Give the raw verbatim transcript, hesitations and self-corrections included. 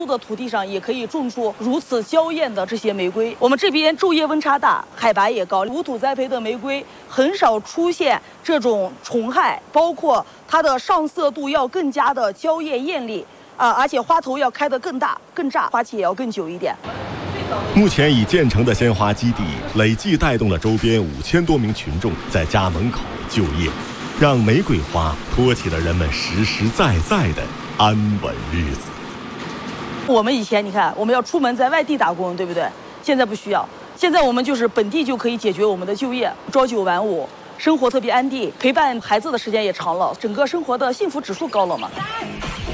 的土地上也可以种出如此娇艳的这些玫瑰。我们这边昼夜温差大，海拔也高，无土栽培的玫瑰很少出现这种虫害，包括它的上色度要更加的娇艳艳丽啊，而且花头要开得更大更炸，花期也要更久一点。 目前已建成的鲜花基地累计带动了周边五千多名群众在家门口就业，让玫瑰花托起了人们实实在在的安稳日子。 我们以前你看，我们要出门在外地打工，对不对？现在不需要，现在我们就是本地就可以解决我们的就业，朝九晚五，生活特别安定，陪伴孩子的时间也长了，整个生活的幸福指数高了嘛。